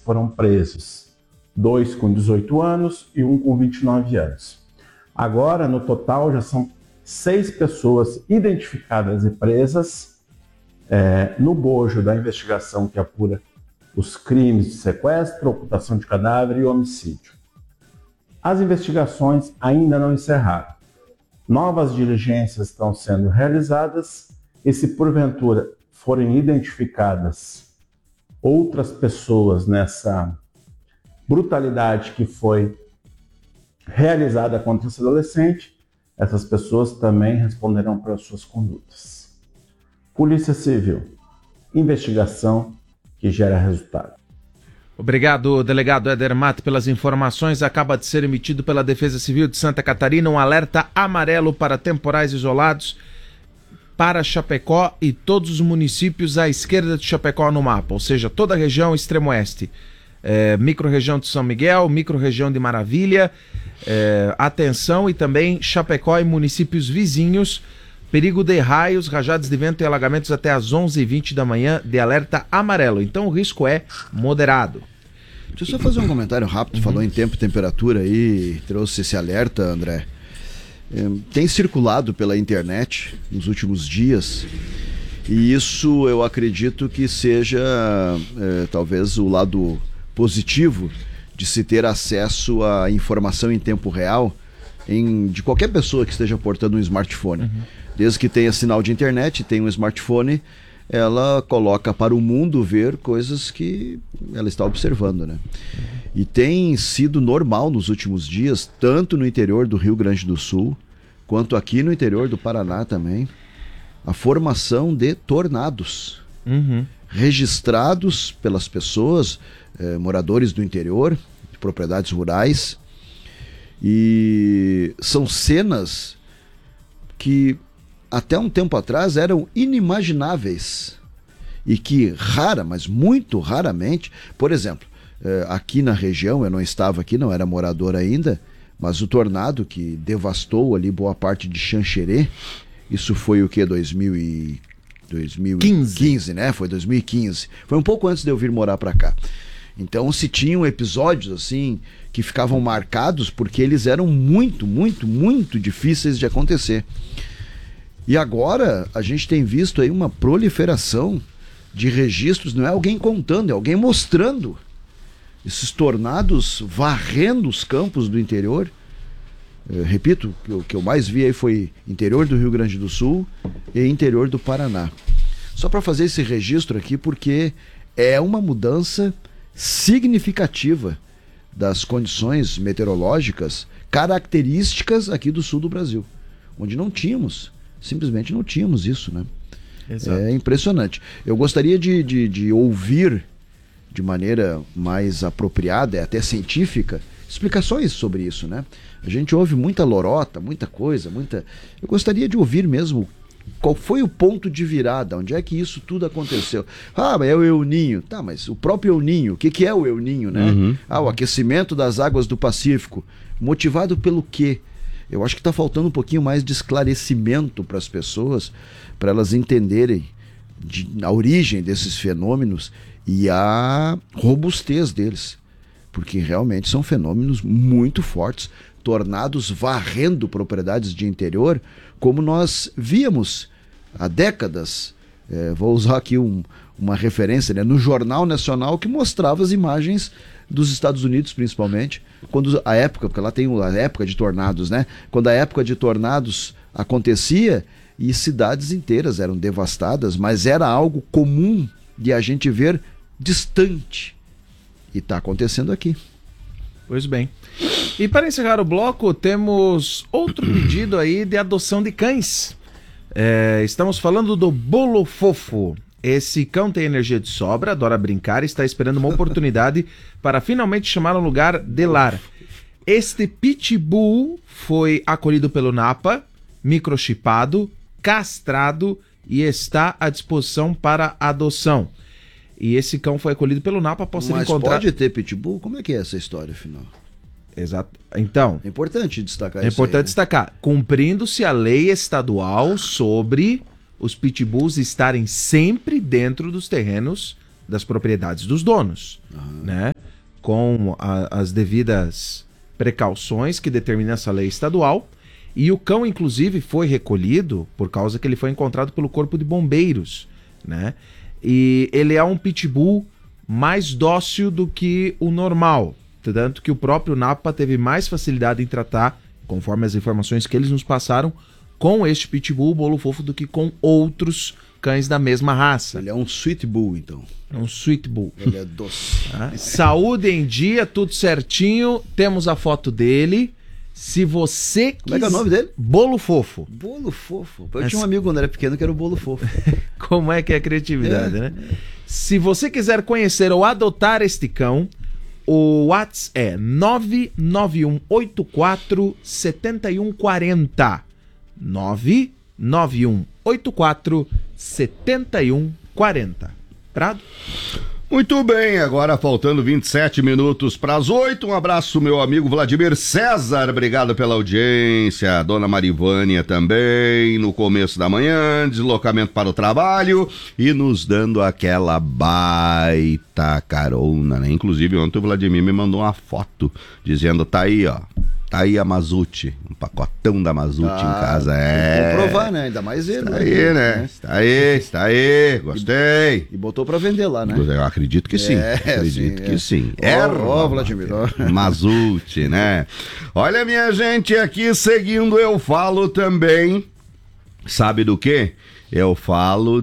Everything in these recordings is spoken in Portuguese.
foram presos, 2 com 18 anos e 1 com 29 anos. Agora, no total, já são 6 pessoas identificadas e presas no bojo da investigação que apura os crimes de sequestro, ocultação de cadáver e homicídio. As investigações ainda não encerraram. Novas diligências estão sendo realizadas e, se porventura forem identificadas outras pessoas nessa brutalidade que foi realizada contra esse adolescente, essas pessoas também responderão pelas suas condutas. Polícia Civil, investigação que gera resultado. Obrigado, delegado Éder Matos, pelas informações. Acaba de ser emitido pela Defesa Civil de Santa Catarina um alerta amarelo para temporais isolados para Chapecó e todos os municípios à esquerda de Chapecó no mapa, ou seja, toda a região extremo-oeste, micro-região de São Miguel, micro-região de Maravilha, atenção, e também Chapecó e municípios vizinhos, perigo de raios, rajadas de vento e alagamentos até às 11h20 da manhã de alerta amarelo, então o risco é moderado. Deixa eu só fazer um comentário rápido, falou em tempo e temperatura aí, trouxe esse alerta, André. Tem circulado pela internet nos últimos dias, e isso eu acredito que seja talvez o lado positivo de se ter acesso à informação em tempo real de qualquer pessoa que esteja portando um smartphone. Desde que tenha sinal de internet, tenha um smartphone, ela coloca para o mundo ver coisas que ela está observando, né? E tem sido normal nos últimos dias, tanto no interior do Rio Grande do Sul, quanto aqui no interior do Paraná também, a formação de tornados registrados pelas pessoas, moradores do interior, de propriedades rurais, e são cenas que até um tempo atrás eram inimagináveis e que mas muito raramente, por exemplo, aqui na região, eu não estava aqui, não era morador ainda, mas o tornado que devastou ali boa parte de Xanxerê, isso foi o que? 2015, né? Foi 2015. Foi um pouco antes de eu vir morar para cá. Então se tinham episódios assim que ficavam marcados porque eles eram muito, muito, muito difíceis de acontecer. E agora a gente tem visto aí uma proliferação de registros, não é alguém contando, é alguém mostrando esses tornados varrendo os campos do interior. Repito, o que eu mais vi aí foi interior do Rio Grande do Sul e interior do Paraná. Só para fazer esse registro aqui, porque é uma mudança significativa das condições meteorológicas características aqui do sul do Brasil, onde simplesmente não tínhamos isso, né? Exato. É impressionante. Eu gostaria de ouvir de maneira mais apropriada, até científica, explicações sobre isso, né? A gente ouve muita lorota, muita coisa, Eu gostaria de ouvir mesmo qual foi o ponto de virada, onde é que isso tudo aconteceu. Mas é o El Niño. Tá, mas o próprio El Niño, o que é o El Niño, né? O aquecimento das águas do Pacífico, motivado pelo quê? Eu acho que está faltando um pouquinho mais de esclarecimento para as pessoas, para elas entenderem a origem desses fenômenos e a robustez deles, porque realmente são fenômenos muito fortes, tornados varrendo propriedades de interior, como nós víamos há décadas. Vou usar aqui uma referência, né, no Jornal Nacional, que mostrava as imagens dos Estados Unidos, principalmente, quando a época, porque lá tem a época de tornados, né? Quando a época de tornados acontecia e cidades inteiras eram devastadas, mas era algo comum de a gente ver distante. E está acontecendo aqui. Pois bem. E para encerrar o bloco, temos outro pedido aí de adoção de cães. Estamos falando do Bolo Fofo. Esse cão tem energia de sobra, adora brincar e está esperando uma oportunidade para finalmente chamar um lugar de lar. Este pitbull foi acolhido pelo Napa, microchipado, castrado e está à disposição para adoção. E esse cão foi acolhido pelo Napa após ser encontrado... Mas pode ter pitbull? Como é que é essa história, afinal? Exato. Então... É importante destacar isso. É importante destacar. Cumprindo-se a lei estadual sobre os pitbulls estarem sempre dentro dos terrenos das propriedades dos donos, né? com as devidas precauções que determina essa lei estadual. E o cão, inclusive, foi recolhido por causa que ele foi encontrado pelo Corpo de Bombeiros, né? E ele é um pitbull mais dócil do que o normal, tanto que o próprio Napa teve mais facilidade em tratar, conforme as informações que eles nos passaram, com este pitbull Bolo Fofo do que com outros cães da mesma raça. Ele é um sweet bull, então. É um sweet bull. Ele é doce. Saúde em dia, tudo certinho. Temos a foto dele. Se você Como é que é o nome dele? Bolo Fofo. Bolo Fofo. Eu tinha um amigo quando era pequeno que era o Bolo Fofo. Como é que é a criatividade, né? Se você quiser conhecer ou adotar este cão, o WhatsApp é 99184 7140. 99184 7140. Prado? Muito bem, agora faltando 27 minutos para as 8. Um abraço, meu amigo Vladimir César. Obrigado pela audiência. Dona Marivânia também, no começo da manhã, deslocamento para o trabalho e nos dando aquela baita carona, né? Inclusive, ontem o Vladimir me mandou uma foto dizendo: tá aí, ó. Tá aí a Mazute, um pacotão da Mazute em casa. Vou provar, né? Ainda mais ele. Está aí, né? Está aí. Gostei. E botou pra vender lá, né? Eu acredito que sim. Acredito que sim. Ó, Vladimir. Mazute, né? Olha, minha gente, aqui seguindo eu falo também, sabe do quê? Eu falo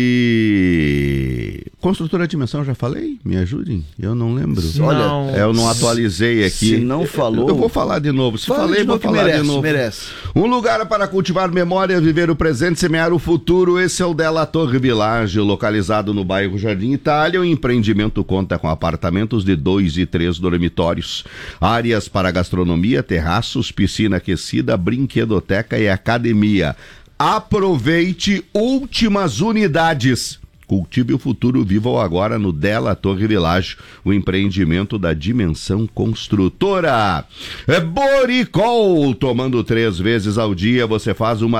de... Construtora Dimensão, já falei? Me ajudem? Eu não lembro. Olha, eu não atualizei aqui. Se não falou... Eu vou falar de novo. Se falei, vou falar merece, de novo. Merece. Um lugar para cultivar memória, viver o presente, semear o futuro. Esse é o Della Torre Village, localizado no bairro Jardim Itália. O empreendimento conta com apartamentos de 2 e 3 dormitórios, áreas para gastronomia, terraços, piscina aquecida, brinquedoteca e academia. Aproveite últimas unidades. Cultive o futuro, viva o agora no Della Torre Village, o empreendimento da Dimensão Construtora. Boricol, tomando 3 vezes ao dia, você faz uma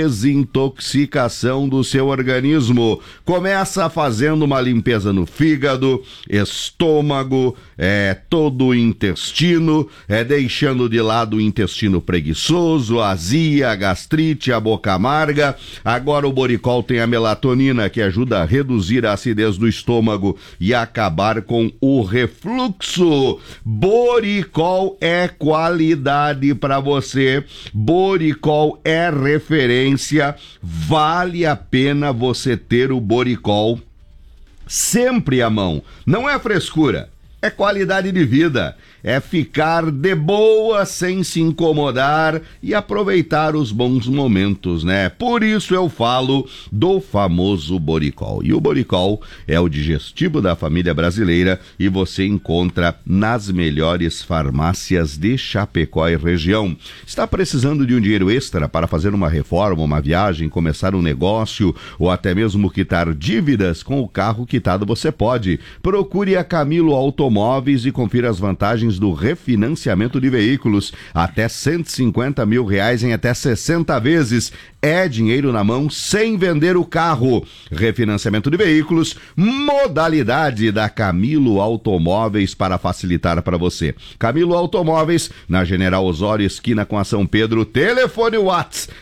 desintoxicação do seu organismo. Começa fazendo uma limpeza no fígado, estômago, todo o intestino, deixando de lado o intestino preguiçoso, azia, gastrite, a boca amarga. Agora o Boricol tem a melatonina, que ajuda a reduzir a acidez do estômago e acabar com o refluxo. Boricol é qualidade para você. Boricol é referência. Vale a pena você ter o Boricol sempre à mão. Não é frescura, é qualidade de vida. É ficar de boa sem se incomodar e aproveitar os bons momentos, né? Por isso eu falo do famoso Boricol. E o Boricol é o digestivo da família brasileira e você encontra nas melhores farmácias de Chapecó e região. Está precisando de um dinheiro extra para fazer uma reforma, uma viagem, começar um negócio ou até mesmo quitar dívidas com o carro quitado? Você pode. Procure a Camilo Automóveis e confira as vantagens do refinanciamento de veículos, até R$150 mil em até 60 vezes. É dinheiro na mão sem vender o carro. Refinanciamento de veículos, modalidade da Camilo Automóveis para facilitar para você. Camilo Automóveis, na General Osório, esquina com a São Pedro. Telefone WhatsApp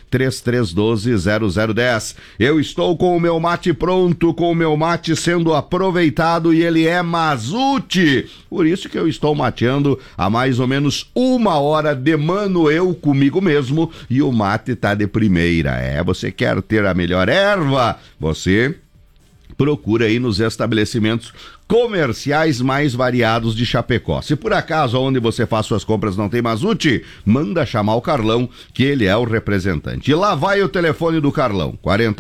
3312-0010. Eu estou com o meu mate pronto, com o meu mate sendo aproveitado e ele é Mazute. Por isso que eu estou mateando há mais ou menos 1 hora de mano eu comigo mesmo e o mate tá de primeira. Você quer ter a melhor erva? Você procura aí nos estabelecimentos comerciais mais variados de Chapecó. Se por acaso onde você faz suas compras não tem Mazute, manda chamar o Carlão, que ele é o representante. E lá vai o telefone do Carlão,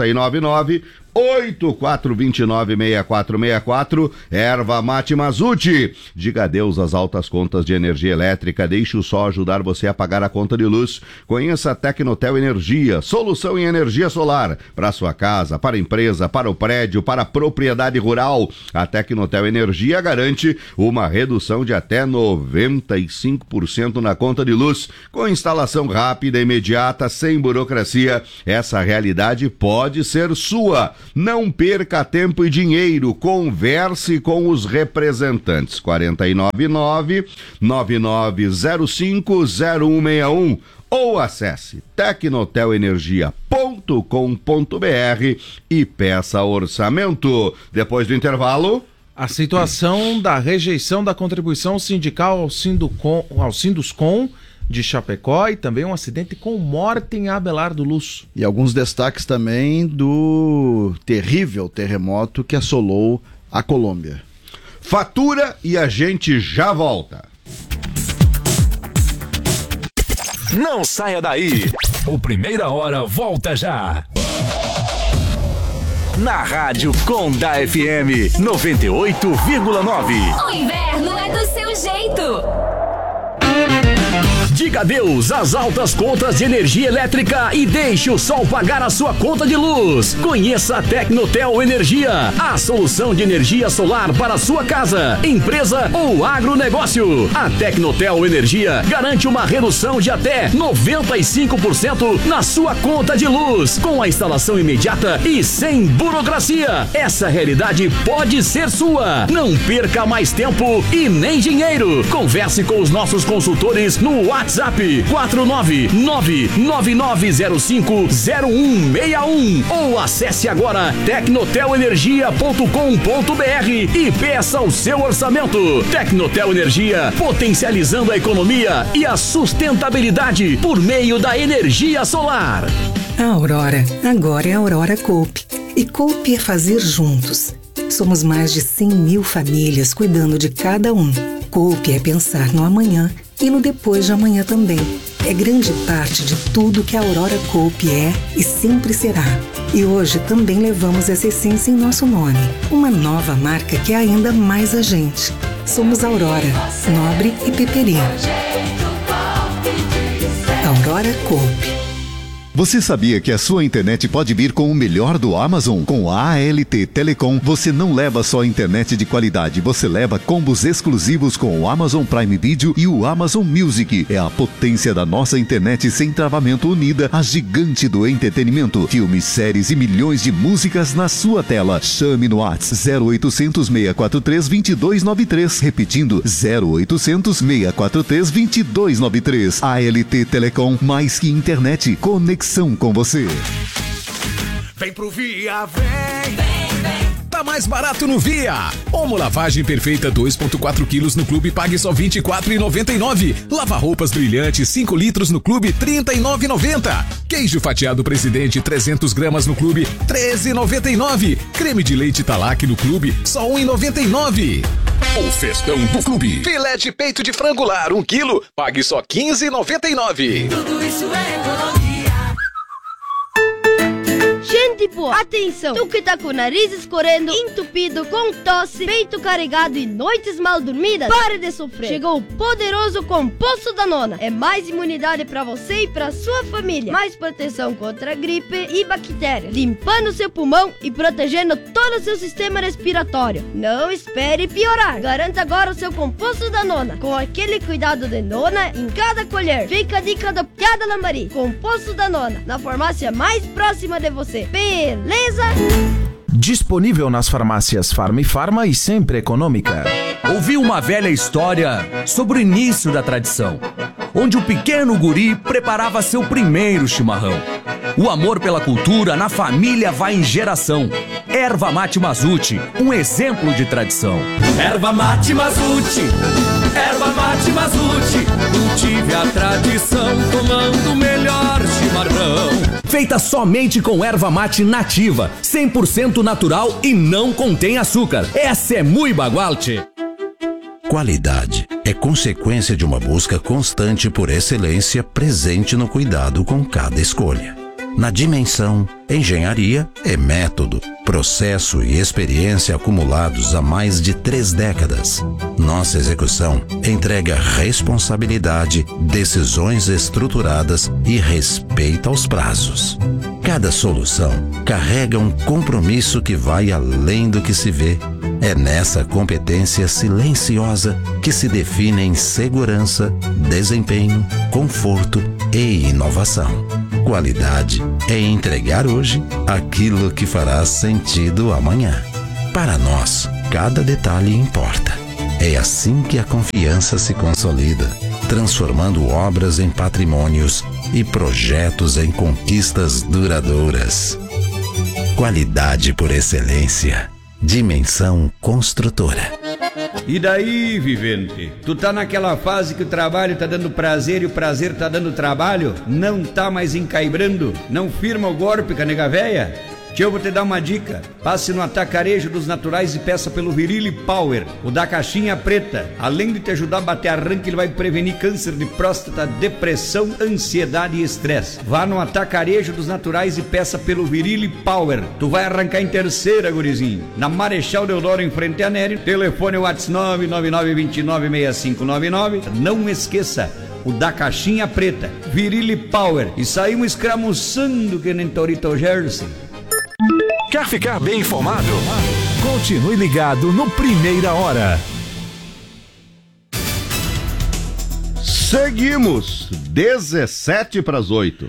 499-8429-6464, Erva Mate Mazute. Diga adeus às altas contas de energia elétrica, deixe o sol ajudar você a pagar a conta de luz. Conheça a Tecnotel Energia, solução em energia solar, para sua casa, para a empresa, para o prédio, para a propriedade rural. A Tecnotel Energia garante uma redução de até 95% na conta de luz, com instalação rápida, imediata, sem burocracia. Essa realidade pode ser sua. Não perca tempo e dinheiro, converse com os representantes. 499-9905-0161 ou acesse tecnotelenergia.com.br e peça orçamento. Depois do intervalo... A situação da rejeição da contribuição sindical ao Sinduscom de Chapecó e também um acidente com morte em Abelardo Luz. E alguns destaques também do terrível terremoto que assolou a Colômbia. Fatura e a gente já volta. Não saia daí. O Primeira Hora volta já. Na Rádio Conda FM 98,9. O inverno é do seu jeito. Diga adeus às altas contas de energia elétrica e deixe o sol pagar a sua conta de luz. Conheça a Tecnotel Energia, a solução de energia solar para a sua casa, empresa ou agronegócio. A Tecnotel Energia garante uma redução de até 95% na sua conta de luz, com a instalação imediata e sem burocracia. Essa realidade pode ser sua. Não perca mais tempo e nem dinheiro. Converse com os nossos consultores no WhatsApp 499-9905-0161 ou acesse agora tecnotelenergia.com.br e peça o seu orçamento. Tecnotel Energia, potencializando a economia e a sustentabilidade por meio da energia solar. A Aurora agora é a Aurora Coop. E Coop é fazer juntos. Somos mais de 100 mil famílias cuidando de cada um. Coop é pensar no amanhã e no depois de amanhã também. É grande parte de tudo que a Aurora Coop é e sempre será. E hoje também levamos essa essência em nosso nome. Uma nova marca que é ainda mais a gente. Somos Aurora, Nobre e Peperi. Aurora Coop. Você sabia que a sua internet pode vir com o melhor do Amazon? Com a ALT Telecom, você não leva só internet de qualidade, você leva combos exclusivos com o Amazon Prime Video e o Amazon Music. É a potência da nossa internet sem travamento unida, a gigante do entretenimento. Filmes, séries e milhões de músicas na sua tela. Chame no WhatsApp 0800 643 2293. Repetindo, 0800 643 2293. ALT Telecom, mais que internet, conexão com você. Vem pro Via, vem! Tá mais barato no Via. Omo lavagem perfeita 2,4 quilos no clube, pague só R$ 24,99. Lava roupas brilhante 5 litros no clube, R$ 39,90. Queijo fatiado Presidente 300 gramas no clube, R$ 13,99. Creme de leite Talac no clube, só R$ 1,99. O festão do clube. Filé de peito de frango lar 1 quilo, pague só R$ 15,99. Tudo isso é economia. Gente boa, atenção! Tu que tá com o nariz escorrendo, entupido, com tosse, peito carregado e noites mal dormidas, pare de sofrer! Chegou o poderoso Composto Danona. É mais imunidade pra você e pra sua família. Mais proteção contra gripe e bactérias, limpando seu pulmão e protegendo todo o seu sistema respiratório. Não espere piorar. Garanta agora o seu Composto Danona, com aquele cuidado de nona em cada colher. Fica a dica do Piada Lambari. Composto Danona, na farmácia mais próxima de você. Beleza? Disponível nas farmácias Farma e Farma e sempre econômica. Ouvi uma velha história sobre o início da tradição, onde o pequeno guri preparava seu primeiro chimarrão. O amor pela cultura na família vai em geração. Erva Mate Mazuti, um exemplo de tradição. Erva Mate Mazuti, Erva Mate Mazuti, cultive a tradição tomando o melhor chimarrão. Feita somente com erva mate nativa, 100% natural e não contém açúcar. Essa é muito bagualte. Qualidade é consequência de uma busca constante por excelência presente no cuidado com cada escolha. Na dimensão, engenharia é método, processo e experiência acumulados há mais de 3 décadas. Nossa execução entrega responsabilidade, decisões estruturadas e respeito aos prazos. Cada solução carrega um compromisso que vai além do que se vê. É nessa competência silenciosa que se definem segurança, desempenho, conforto e inovação. Qualidade é entregar hoje aquilo que fará sentido amanhã. Para nós, cada detalhe importa. É assim que a confiança se consolida, transformando obras em patrimônios e projetos em conquistas duradouras. Qualidade por excelência. Dimensão Construtora. E daí, vivente? Tu tá naquela fase que o trabalho tá dando prazer e o prazer tá dando trabalho? Não tá mais encaibrando? Não firma o golpe com a nega véia? Tio, eu vou te dar uma dica. Passe no Atacarejo dos Naturais e peça pelo Virile Power, o da caixinha preta. Além de te ajudar a bater arranque, ele vai prevenir câncer de próstata, depressão, ansiedade e estresse. Vá no Atacarejo dos Naturais e peça pelo Virile Power. Tu vai arrancar em terceira, gurizinho. Na Marechal Deodoro, em frente a Nério. Telefone WhatsApp 999296599. Não esqueça, o da caixinha preta, Virile Power. E saímos escramuçando que nem Torito Jersey. Quer ficar bem informado? Continue ligado no Primeira Hora. Seguimos, 7:17.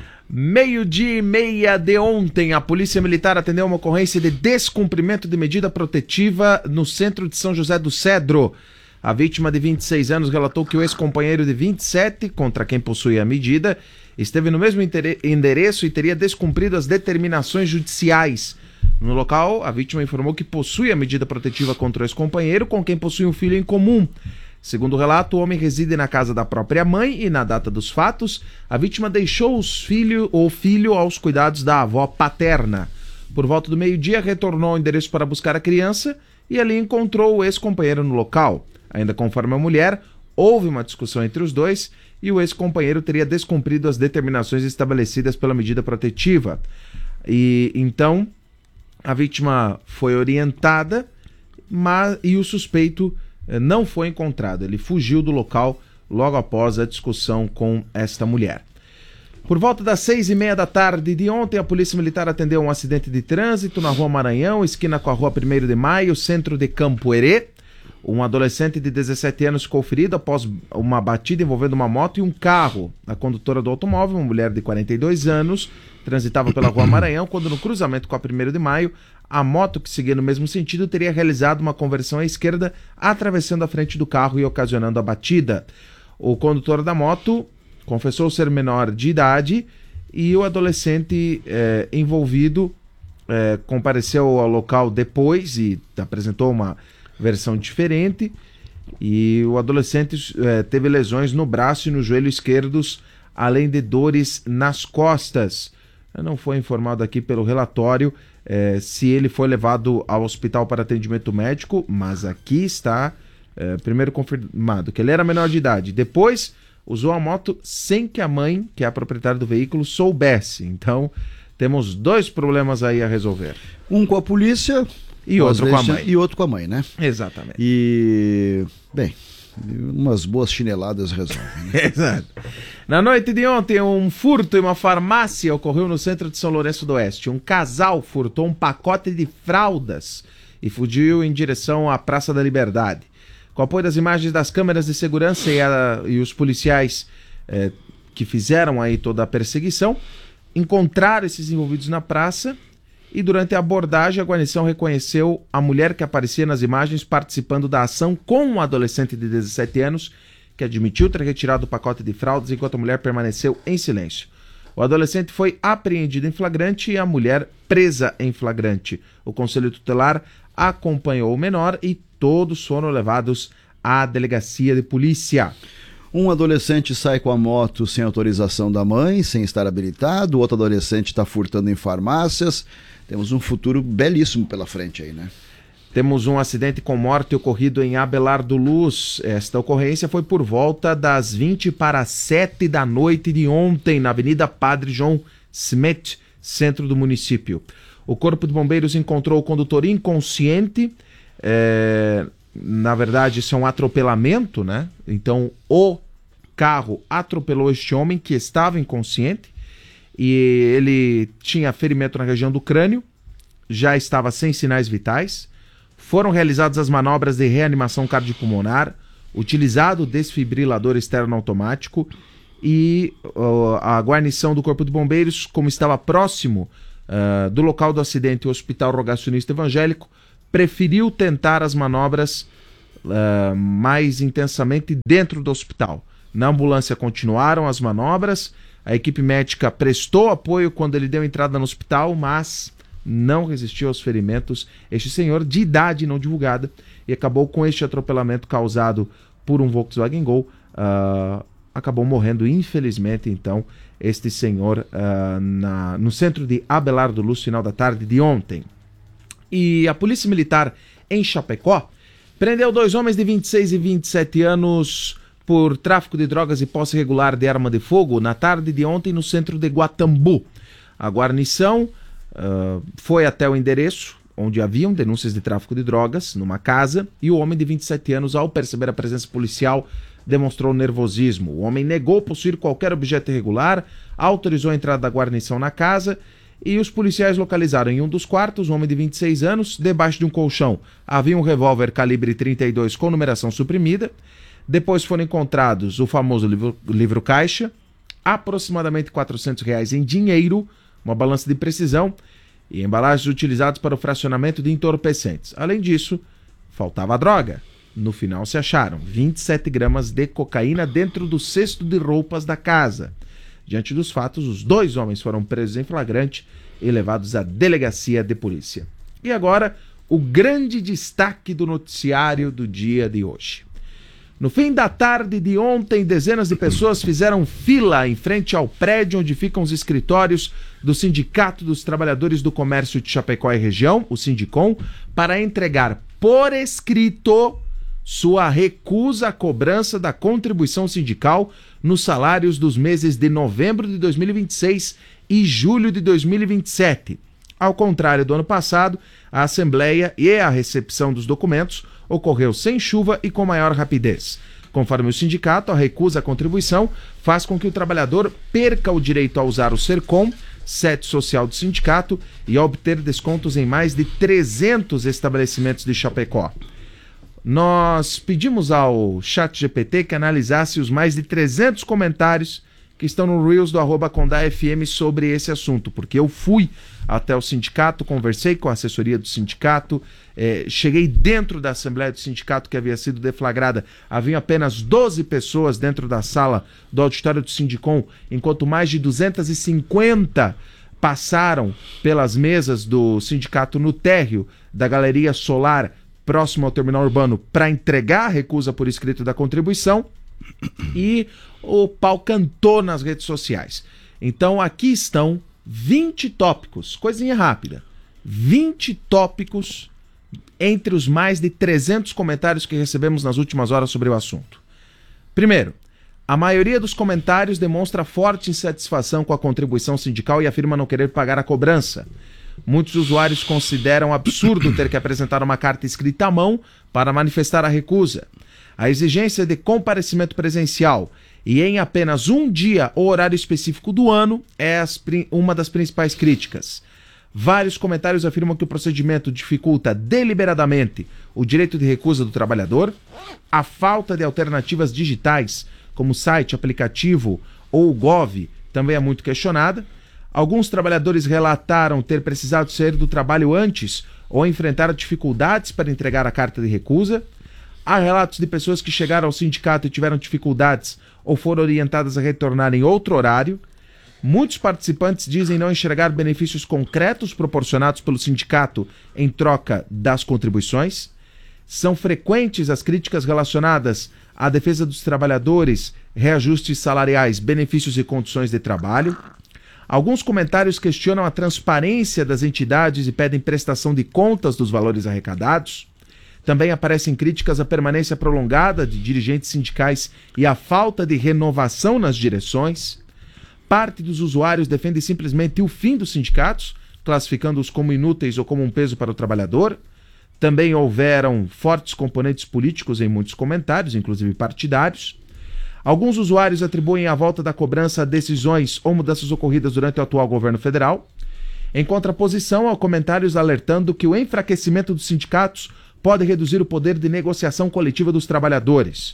12:30 de ontem, a Polícia Militar atendeu uma ocorrência de descumprimento de medida protetiva no centro de São José do Cedro. A vítima de 26 anos relatou que o ex-companheiro de 27, contra quem possui a medida, esteve no mesmo endereço e teria descumprido as determinações judiciais. No local, a vítima informou que possui a medida protetiva contra o ex-companheiro, com quem possui um filho em comum. Segundo o relato, o homem reside na casa da própria mãe e, na data dos fatos, a vítima deixou o filho aos cuidados da avó paterna. Por volta do meio-dia, retornou ao endereço para buscar a criança e ali encontrou o ex-companheiro no local. Ainda conforme a mulher, houve uma discussão entre os dois e o ex-companheiro teria descumprido as determinações estabelecidas pela medida protetiva. E então a vítima foi orientada, e o suspeito não foi encontrado. Ele fugiu do local logo após a discussão com esta mulher. Por volta das 6:30 da tarde de ontem, a Polícia Militar atendeu um acidente de trânsito na Rua Maranhão, esquina com a Rua 1º de Maio, centro de Campo Herê. Um adolescente de 17 anos ficou ferido após uma batida envolvendo uma moto e um carro. A condutora do automóvel, uma mulher de 42 anos, transitava pela Rua Maranhão quando, no cruzamento com a 1º de Maio, a moto que seguia no mesmo sentido teria realizado uma conversão à esquerda, atravessando a frente do carro e ocasionando a batida. O condutor da moto confessou ser menor de idade e o adolescente envolvido compareceu ao local depois e apresentou uma versão diferente, e o adolescente teve lesões no braço e no joelho esquerdos, além de dores nas costas. Não foi informado aqui pelo relatório se ele foi levado ao hospital para atendimento médico, mas aqui está primeiro confirmado que ele era menor de idade. Depois usou a moto sem que a mãe, que é a proprietária do veículo, soubesse. Então temos dois problemas aí a resolver. Um com a polícia e outro com a mãe. E outro com a mãe, né? Exatamente. E, bem, umas boas chineladas resolvem, né? Exato. Na noite de ontem, um furto em uma farmácia ocorreu no centro de São Lourenço do Oeste. Um casal furtou um pacote de fraldas e fugiu em direção à Praça da Liberdade. Com apoio das imagens das câmeras de segurança e os policiais que fizeram aí toda a perseguição, encontraram esses envolvidos na praça. E durante a abordagem, a guarnição reconheceu a mulher que aparecia nas imagens participando da ação com um adolescente de 17 anos que admitiu ter retirado o pacote de fraldas enquanto a mulher permaneceu em silêncio. O adolescente foi apreendido em flagrante e a mulher presa em flagrante. O Conselho Tutelar acompanhou o menor e todos foram levados à delegacia de polícia. Um adolescente sai com a moto sem autorização da mãe, sem estar habilitado. O outro adolescente está furtando em farmácias. Temos um futuro belíssimo pela frente aí, né? Temos um acidente com morte ocorrido em Abelardo Luz. Esta ocorrência foi por volta das 6:20 da noite de ontem, na Avenida Padre João Smith, centro do município. O Corpo de Bombeiros encontrou o condutor inconsciente. Na verdade, isso é um atropelamento, né? Então, o carro atropelou este homem que estava inconsciente e ele tinha ferimento na região do crânio, já estava sem sinais vitais. Foram realizadas as manobras de reanimação cardiopulmonar, utilizado o desfibrilador externo automático e a guarnição do Corpo de Bombeiros, como estava próximo do local do acidente, o Hospital Rogacionista Evangélico, preferiu tentar as manobras mais intensamente dentro do hospital. Na ambulância continuaram as manobras, a equipe médica prestou apoio quando ele deu entrada no hospital, mas não resistiu aos ferimentos, este senhor de idade não divulgada, e acabou com este atropelamento causado por um Volkswagen Gol, acabou morrendo, infelizmente, então, este senhor no centro de Abelardo Luz, final da tarde de ontem. E a Polícia Militar em Chapecó prendeu 2 homens de 26 e 27 anos por tráfico de drogas e posse irregular de arma de fogo na tarde de ontem no centro de Guatambu. A guarnição foi até o endereço onde haviam denúncias de tráfico de drogas, numa casa, e o homem de 27 anos, ao perceber a presença policial, demonstrou nervosismo. O homem negou possuir qualquer objeto irregular, autorizou a entrada da guarnição na casa, e os policiais localizaram em um dos quartos um homem de 26 anos, debaixo de um colchão havia um revólver calibre 32 com numeração suprimida. Depois foram encontrados o famoso livro caixa, aproximadamente R$400 em dinheiro, uma balança de precisão e embalagens utilizadas para o fracionamento de entorpecentes. Além disso, faltava droga. No final se acharam 27 gramas de cocaína dentro do cesto de roupas da casa. Diante dos fatos, os 2 homens foram presos em flagrante e levados à delegacia de polícia. E agora, o grande destaque do noticiário do dia de hoje. No fim da tarde de ontem, dezenas de pessoas fizeram fila em frente ao prédio onde ficam os escritórios do Sindicato dos Trabalhadores do Comércio de Chapecó e Região, o Sindicom, para entregar por escrito sua recusa à cobrança da contribuição sindical nos salários dos meses de novembro de 2026 e julho de 2027. Ao contrário do ano passado, a assembleia e a recepção dos documentos ocorreu sem chuva e com maior rapidez. Conforme o sindicato, a recusa à contribuição faz com que o trabalhador perca o direito a usar o Sercom, sede social do sindicato, e a obter descontos em mais de 300 estabelecimentos de Chapecó. Nós pedimos ao ChatGPT que analisasse os mais de 300 comentários que estão no Reels do @CondaFM sobre esse assunto, porque eu fui até o sindicato, conversei com a assessoria do sindicato, cheguei dentro da assembleia do sindicato que havia sido deflagrada, havia apenas 12 pessoas dentro da sala do auditório do Sindicom, enquanto mais de 250 passaram pelas mesas do sindicato no térreo da Galeria Solar, próximo ao terminal urbano, para entregar a recusa por escrito da contribuição, e o pau cantou nas redes sociais. Então aqui estão 20 tópicos, coisinha rápida, 20 tópicos entre os mais de 300 comentários que recebemos nas últimas horas sobre o assunto. Primeiro, a maioria dos comentários demonstra forte insatisfação com a contribuição sindical e afirma não querer pagar a cobrança. Muitos usuários consideram absurdo ter que apresentar uma carta escrita à mão para manifestar a recusa. A exigência de comparecimento presencial e em apenas um dia ou horário específico do ano é uma das principais críticas. Vários comentários afirmam que o procedimento dificulta deliberadamente o direito de recusa do trabalhador, a falta de alternativas digitais, como site, aplicativo ou o Gov, também é muito questionada. Alguns trabalhadores relataram ter precisado sair do trabalho antes ou enfrentar dificuldades para entregar a carta de recusa. Há relatos de pessoas que chegaram ao sindicato e tiveram dificuldades ou foram orientadas a retornar em outro horário. Muitos participantes dizem não enxergar benefícios concretos proporcionados pelo sindicato em troca das contribuições. São frequentes as críticas relacionadas à defesa dos trabalhadores, reajustes salariais, benefícios e condições de trabalho. Alguns comentários questionam a transparência das entidades e pedem prestação de contas dos valores arrecadados. Também aparecem críticas à permanência prolongada de dirigentes sindicais e à falta de renovação nas direções. Parte dos usuários defende simplesmente o fim dos sindicatos, classificando-os como inúteis ou como um peso para o trabalhador. Também houveram fortes componentes políticos em muitos comentários, inclusive partidários. Alguns usuários atribuem a volta da cobrança a decisões ou mudanças ocorridas durante o atual governo federal. Em contraposição, há comentários alertando que o enfraquecimento dos sindicatos pode reduzir o poder de negociação coletiva dos trabalhadores.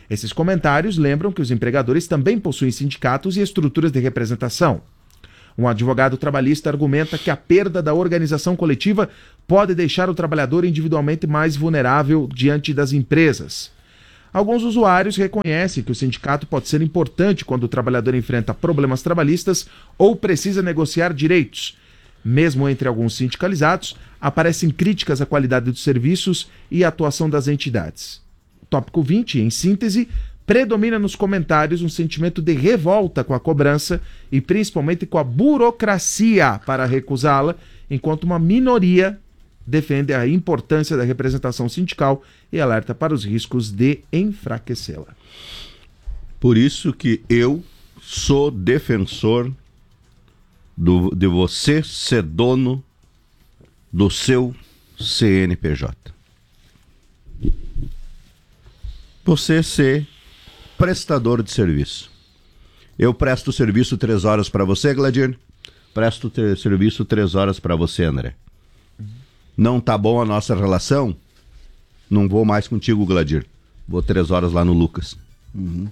Esses comentários lembram que os empregadores também possuem sindicatos e estruturas de representação. Um advogado trabalhista argumenta que a perda da organização coletiva pode deixar o trabalhador individualmente mais vulnerável diante das empresas. Alguns usuários reconhecem que o sindicato pode ser importante quando o trabalhador enfrenta problemas trabalhistas ou precisa negociar direitos. Mesmo entre alguns sindicalizados, aparecem críticas à qualidade dos serviços e à atuação das entidades. Tópico 20, em síntese, predomina nos comentários um sentimento de revolta com a cobrança e principalmente com a burocracia para recusá-la, enquanto uma minoria defende a importância da representação sindical e alerta para os riscos de enfraquecê-la. Por isso que eu sou defensor de você ser dono do seu CNPJ. Você ser prestador de serviço. Eu presto serviço 3 horas para você, Gladir. Presto serviço 3 horas para você, André. Não tá bom a nossa relação? Não vou mais contigo, Gladir. Vou 3 horas lá no Lucas. Uhum.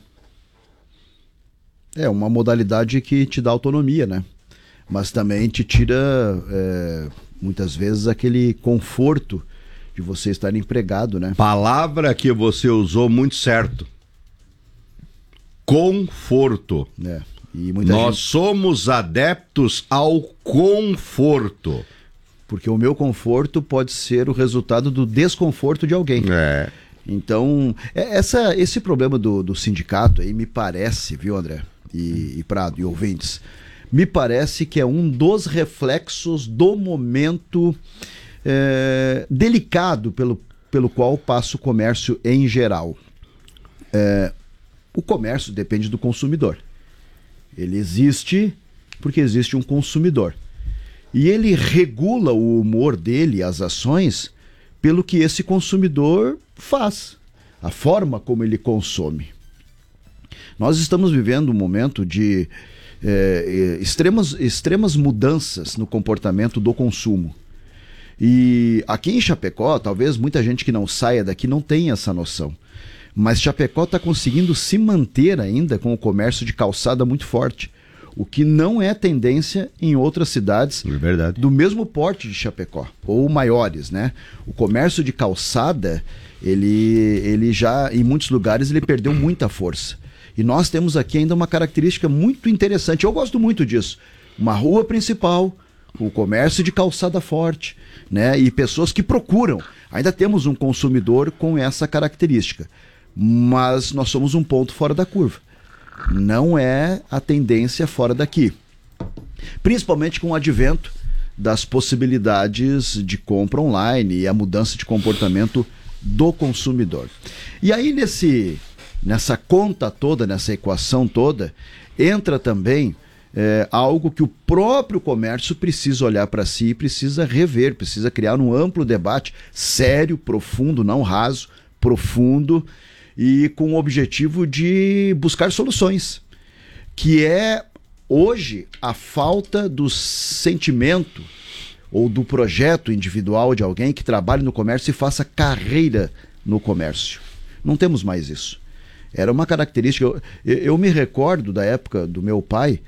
É uma modalidade que te dá autonomia, né? Mas também te tira, muitas vezes, aquele conforto de você estar empregado, né? Palavra que você usou muito certo. Conforto. E Nós somos adeptos ao conforto. Porque o meu conforto pode ser o resultado do desconforto de alguém. Então, esse problema do sindicato aí me parece, viu, André? E Prado e ouvintes, me parece que é um dos reflexos do momento delicado pelo qual passa o comércio em geral. O comércio depende do consumidor. Ele existe porque existe um consumidor. E ele regula o humor dele, as ações, pelo que esse consumidor faz, a forma como ele consome. Nós estamos vivendo um momento de extremas mudanças no comportamento do consumo. E aqui em Chapecó, talvez muita gente que não saia daqui não tenha essa noção. Mas Chapecó está conseguindo se manter ainda com o comércio de calçada muito forte. O que não é tendência em outras cidades do mesmo porte de Chapecó, ou maiores, né? O comércio de calçada, ele já, em muitos lugares, ele perdeu muita força. E nós temos aqui ainda uma característica muito interessante, eu gosto muito disso. Uma rua principal, o comércio de calçada forte, né? E pessoas que procuram. Ainda temos um consumidor com essa característica, mas nós somos um ponto fora da curva. Não é a tendência fora daqui. Principalmente com o advento das possibilidades de compra online e a mudança de comportamento do consumidor. E aí nessa conta toda, nessa equação toda, entra também algo que o próprio comércio precisa olhar para si e precisa rever, precisa criar um amplo debate sério, profundo, não raso, profundo, e com o objetivo de buscar soluções, que é hoje a falta do sentimento ou do projeto individual de alguém que trabalhe no comércio e faça carreira no comércio. Não temos mais isso. Era uma característica, eu me recordo da época do meu pai,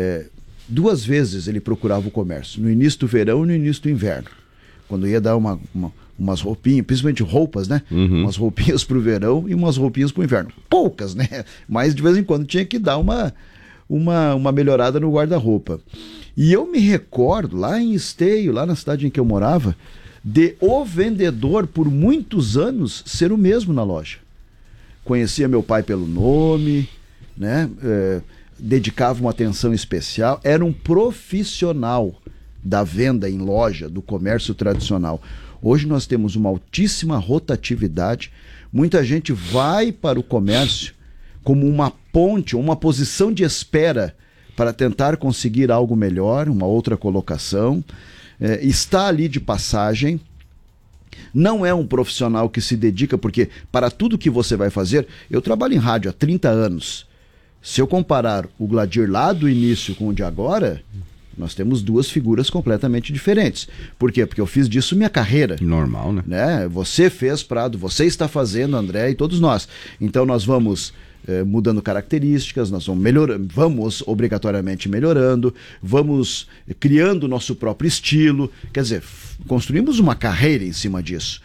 2 vezes ele procurava o comércio, no início do verão e no início do inverno, quando ia dar umas roupinhas, principalmente roupas, né? Umas roupinhas pro verão e umas roupinhas pro inverno. Poucas, né? Mas de vez em quando tinha que dar uma melhorada no guarda-roupa. E eu me recordo, lá em Esteio, lá na cidade em que eu morava, de o vendedor, por muitos anos, ser o mesmo na loja. Conhecia meu pai pelo nome, né? Dedicava uma atenção especial, era um profissional da venda em loja, do comércio tradicional. Hoje nós temos uma altíssima rotatividade, muita gente vai para o comércio como uma ponte, uma posição de espera para tentar conseguir algo melhor, uma outra colocação, está ali de passagem, não é um profissional que se dedica, porque para tudo que você vai fazer, eu trabalho em rádio há 30 anos, se eu comparar o Gladir lá do início com o de agora, Nós temos duas figuras completamente diferentes. Por quê? Porque eu fiz disso minha carreira. Normal, né? Você fez, Prado, você está fazendo, André, e todos nós. Então nós vamos mudando características, nós vamos melhorando, vamos obrigatoriamente melhorando, vamos criando o nosso próprio estilo. Quer dizer, construímos uma carreira em cima disso.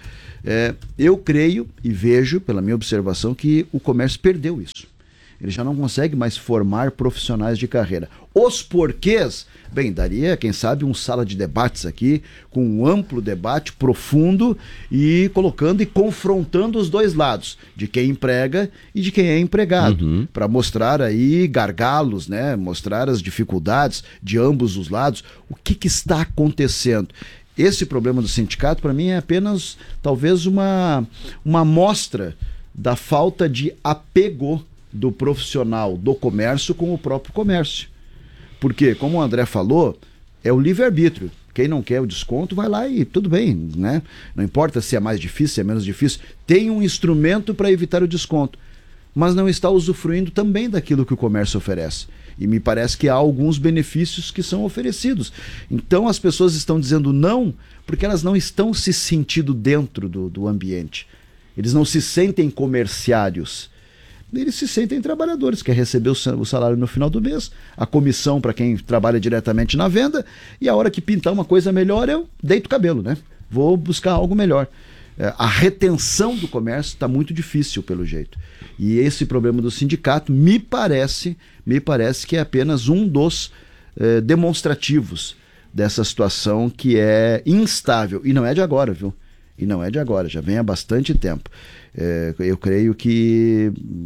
Eu creio e vejo, pela minha observação, que o comércio perdeu isso. Ele já não consegue mais formar profissionais de carreira. Os porquês, bem, daria, quem sabe, uma sala de debates aqui, com um amplo debate profundo e colocando e confrontando os dois lados, de quem emprega e de quem é empregado, para mostrar aí gargalos, né? Mostrar as dificuldades de ambos os lados, o que está acontecendo. Esse problema do sindicato, para mim, é apenas, talvez, uma amostra da falta de apego do profissional do comércio com o próprio comércio. Porque, como o André falou, é o livre-arbítrio. Quem não quer o desconto vai lá e tudo bem, né? Não importa se é mais difícil, se é menos difícil, tem um instrumento para evitar o desconto, mas não está usufruindo também daquilo que o comércio oferece. E me parece que há alguns benefícios que são oferecidos. Então as pessoas estão dizendo não porque elas não estão se sentindo dentro do ambiente. Eles não se sentem comerciários. Eles se sentem trabalhadores, quer receber o salário no final do mês, a comissão para quem trabalha diretamente na venda, e a hora que pintar uma coisa melhor, eu deito o cabelo, né? Vou buscar algo melhor. A retenção do comércio está muito difícil, pelo jeito. E esse problema do sindicato, me parece que é apenas um dos demonstrativos dessa situação que é instável. E não é de agora, viu? E não é de agora, já vem há bastante tempo. Eu creio que